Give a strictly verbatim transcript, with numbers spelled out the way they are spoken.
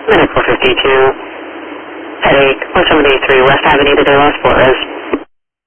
Minute four fifty-two, headache, one seventy-three West Avenue to De Los Flores.